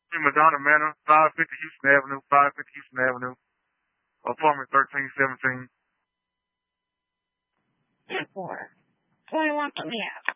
in Madonna Manor, 550 Houston Avenue, 550 Houston Avenue, apartment 1317. 10-4. 21 to live.